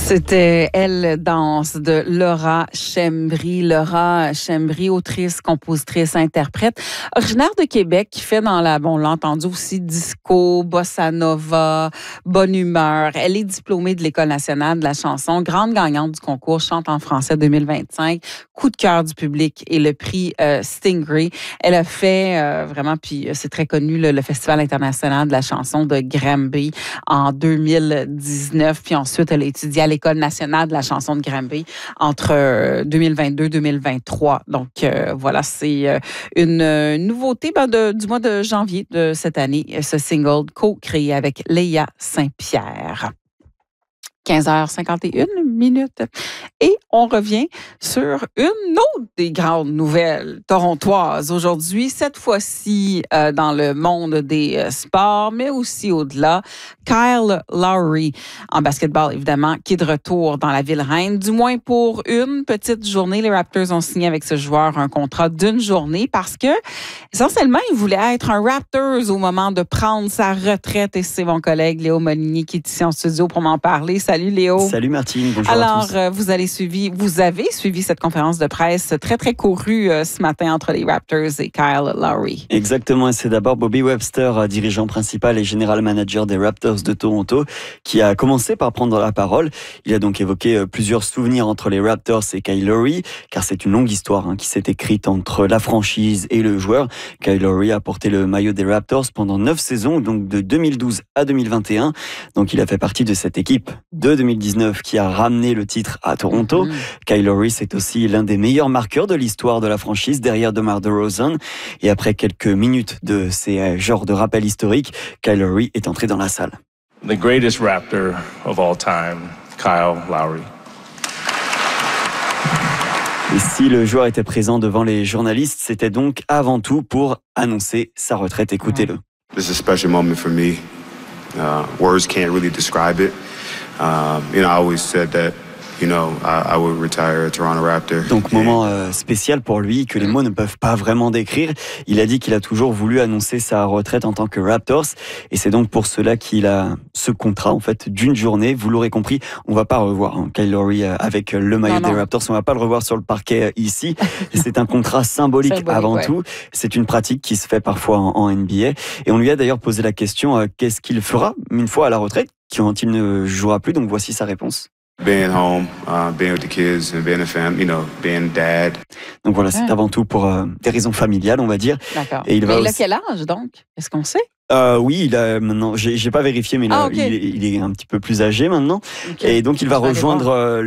C'était Elle danse de Laura Schembri. Laura Schembri, autrice, compositrice, interprète, originaire de Québec, qui fait on l'a entendu aussi, disco, bossa nova, bonne humeur. Elle est diplômée de l'École nationale de la chanson, grande gagnante du concours Chante en français 2025, coup de cœur du public et le prix Stingray. Elle a fait vraiment, puis c'est très connu, le Festival international de la chanson de Granby en 2019, puis ensuite elle a étudié à l'École nationale de la chanson de Granby entre 2022 et 2023. Donc, voilà, c'est une nouveauté du mois de janvier de cette année, ce single co-créé avec Léa Saint-Pierre. 15h51. Et on revient sur une autre des grandes nouvelles torontoises aujourd'hui, cette fois-ci dans le monde des sports, mais aussi au-delà. Kyle Lowry, en basketball évidemment, qui est de retour dans la ville reine, du moins pour une petite journée. Les Raptors ont signé avec ce joueur un contrat d'une journée parce que, essentiellement, il voulait être un Raptors au moment de prendre sa retraite. Et c'est mon collègue Léo Molinier qui est ici en studio pour m'en parler. Salut Léo. Salut Martine, bonjour Alors, à tous. vous avez suivi cette conférence de presse très, très courue ce matin entre les Raptors et Kyle Lowry. Exactement, et c'est d'abord Bobby Webster, dirigeant principal et général manager des Raptors de Toronto, qui a commencé par prendre la parole. Il a donc évoqué plusieurs souvenirs entre les Raptors et Kyle Lowry, car c'est une longue histoire qui s'est écrite entre la franchise et le joueur. Kyle Lowry a porté le maillot des Raptors pendant 9 saisons, donc de 2012 à 2021. Donc il a fait partie de cette équipe de 2019 qui a ramené le titre à Toronto. Kyle Lowry, c'est aussi l'un des meilleurs marqueurs de l'histoire de la franchise, derrière DeMar DeRozan. Et après quelques minutes de ces genres de rappels historiques, Kyle Lowry est entré dans la salle. The greatest Raptor of all time, Kyle Lowry. Et si le joueur était présent devant les journalistes, c'était donc avant tout pour annoncer sa retraite. Écoutez-le. This is a special moment for me. Words can't really describe it. I always said that, I would retire a Toronto Raptor. Donc, moment spécial pour lui que les mots ne peuvent pas vraiment décrire. Il a dit qu'il a toujours voulu annoncer sa retraite en tant que Raptors. Et c'est donc pour cela qu'il a ce contrat, en fait, d'une journée. Vous l'aurez compris, on va pas revoir Kyle Lowry avec le maillot des Raptors. On va pas le revoir sur le parquet ici. C'est un contrat symbolique avant tout. C'est une pratique qui se fait parfois en NBA. Et on lui a d'ailleurs posé la question, qu'est-ce qu'il fera une fois à la retraite, quand il ne jouera plus. Donc, voici sa réponse. Being home, being with the kids and being a family, being dad. Donc voilà, c'est avant tout pour des raisons familiales, on va dire. D'accord. Et il a quel âge, donc? Est-ce qu'on sait? Oui, il a maintenant, j'ai pas vérifié, mais il est un petit peu plus âgé maintenant. Okay. Et donc il va rejoindre